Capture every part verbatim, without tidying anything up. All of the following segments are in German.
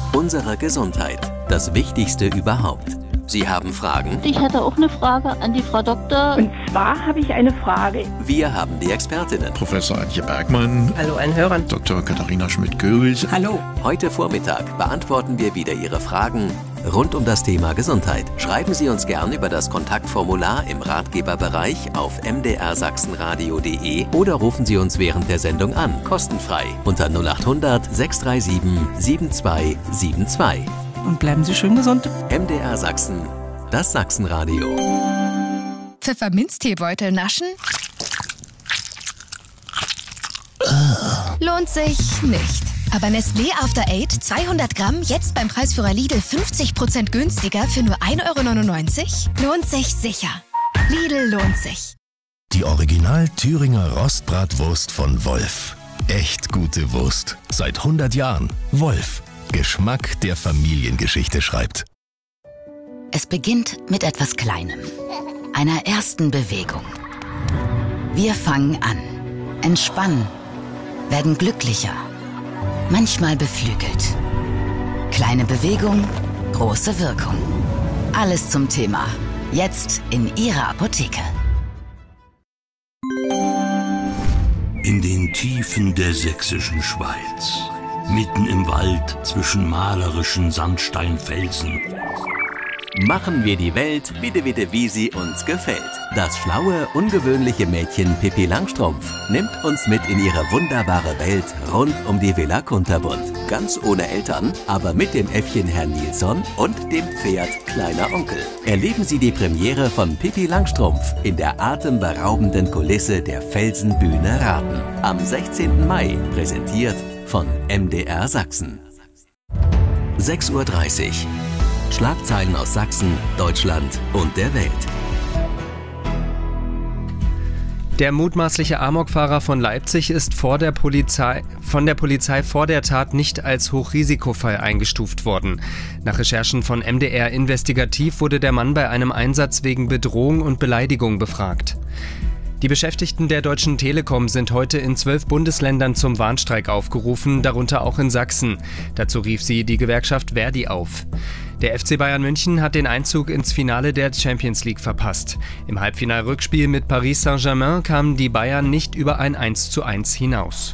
Unsere Gesundheit. Das Wichtigste überhaupt. Sie haben Fragen? Ich hätte auch eine Frage an die Frau Doktor. Und zwar habe ich eine Frage. Wir haben die Expertinnen. Professor Antje Bergmann. Hallo an Hörern. Doktor Katharina Schmidt-Görig. Hallo. Heute Vormittag beantworten wir wieder Ihre Fragen rund um das Thema Gesundheit. Schreiben Sie uns gern über das Kontaktformular im Ratgeberbereich auf m d r sachsenradio punkt de oder rufen Sie uns während der Sendung an, kostenfrei, unter null acht hundert sechs drei sieben sieben zwei sieben zwei. Und bleiben Sie schön gesund. M D R Sachsen, das Sachsenradio. Pfefferminzteebeutel naschen? Lohnt sich nicht. Aber Nestlé After Eight zweihundert Gramm jetzt beim Preisführer Lidl fünfzig Prozent günstiger für nur ein Euro neunundneunzig? Lohnt sich sicher. Lidl lohnt sich. Die Original Thüringer Rostbratwurst von Wolf. Echt gute Wurst. Seit hundert Jahren. Wolf. Geschmack, der Familiengeschichte schreibt. Es beginnt mit etwas Kleinem. Einer ersten Bewegung. Wir fangen an. Entspannen. Werden glücklicher. Manchmal beflügelt. Kleine Bewegung, große Wirkung. Alles zum Thema. Jetzt in Ihrer Apotheke. In den Tiefen der sächsischen Schweiz, mitten im Wald zwischen malerischen Sandsteinfelsen, machen wir die Welt bitte, bitte, wie sie uns gefällt. Das schlaue, ungewöhnliche Mädchen Pippi Langstrumpf nimmt uns mit in ihre wunderbare Welt rund um die Villa Kunterbund. Ganz ohne Eltern, aber mit dem Äffchen Herr Nilsson und dem Pferd Kleiner Onkel. Erleben Sie die Premiere von Pippi Langstrumpf in der atemberaubenden Kulisse der Felsenbühne Raten. Am sechzehnten Mai, präsentiert von M D R Sachsen. sechs Uhr dreißig. Schlagzeilen aus Sachsen, Deutschland und der Welt. Der mutmaßliche Amokfahrer von Leipzig ist vor der Polizei, von der Polizei vor der Tat nicht als Hochrisikofall eingestuft worden. Nach Recherchen von M D R Investigativ wurde der Mann bei einem Einsatz wegen Bedrohung und Beleidigung befragt. Die Beschäftigten der Deutschen Telekom sind heute in zwölf Bundesländern zum Warnstreik aufgerufen, darunter auch in Sachsen. Dazu rief sie die Gewerkschaft Verdi auf. Der F C Bayern München hat den Einzug ins Finale der Champions League verpasst. Im Halbfinalrückspiel mit Paris Saint-Germain kamen die Bayern nicht über ein eins zu eins hinaus.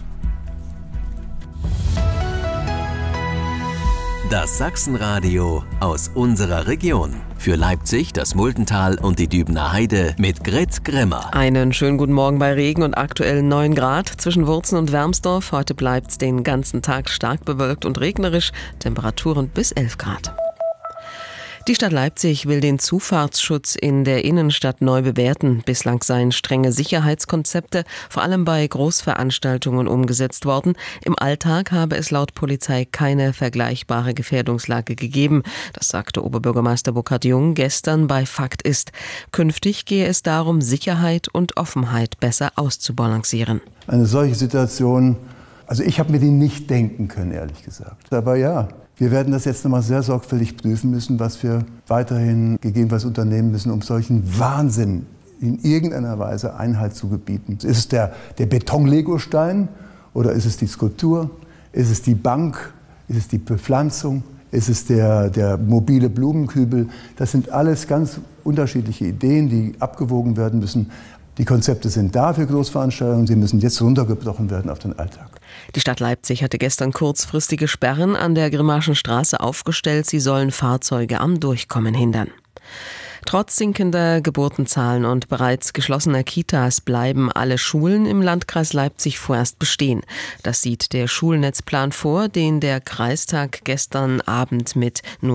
Das Sachsenradio aus unserer Region. Für Leipzig, das Muldental und die Dübener Heide mit Grit Grimmer. Einen schönen guten Morgen bei Regen und aktuell neun Grad zwischen Wurzen und Wermsdorf. Heute bleibt es den ganzen Tag stark bewölkt und regnerisch. Temperaturen bis elf Grad. Die Stadt Leipzig will den Zufahrtsschutz in der Innenstadt neu bewerten. Bislang seien strenge Sicherheitskonzepte vor allem bei Großveranstaltungen umgesetzt worden. Im Alltag habe es laut Polizei keine vergleichbare Gefährdungslage gegeben. Das sagte Oberbürgermeister Burkhard Jung gestern bei Fakt ist. Künftig gehe es darum, Sicherheit und Offenheit besser auszubalancieren. Eine solche Situation, also ich habe mir die nicht denken können, ehrlich gesagt. Aber ja. Wir werden das jetzt nochmal sehr sorgfältig prüfen müssen, was wir weiterhin gegebenenfalls unternehmen müssen, um solchen Wahnsinn in irgendeiner Weise Einhalt zu gebieten. Ist es der, der Beton-Legostein oder ist es die Skulptur? Ist es die Bank? Ist es die Bepflanzung? Ist es der, der mobile Blumenkübel? Das sind alles ganz unterschiedliche Ideen, die abgewogen werden müssen. Die Konzepte sind da für Großveranstaltungen, sie müssen jetzt runtergebrochen werden auf den Alltag. Die Stadt Leipzig hatte gestern kurzfristige Sperren an der Grimmaschen Straße aufgestellt. Sie sollen Fahrzeuge am Durchkommen hindern. Trotz sinkender Geburtenzahlen und bereits geschlossener Kitas bleiben alle Schulen im Landkreis Leipzig vorerst bestehen. Das sieht der Schulnetzplan vor, den der Kreistag gestern Abend mit nur